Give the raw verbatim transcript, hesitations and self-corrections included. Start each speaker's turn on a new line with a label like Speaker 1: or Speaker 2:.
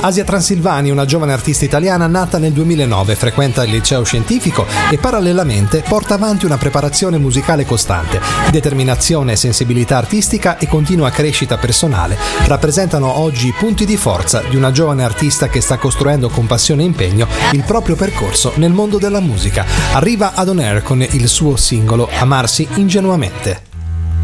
Speaker 1: Asia Transilvani, una giovane artista italiana nata nel duemilanove, frequenta il liceo scientifico e parallelamente porta avanti una preparazione musicale costante. Determinazione e sensibilità artistica e continua crescita personale rappresentano oggi i punti di forza di una giovane artista che sta costruendo con passione e impegno il proprio percorso nel mondo della musica. Arriva ad On Air con il suo singolo Amarsi ingenuamente.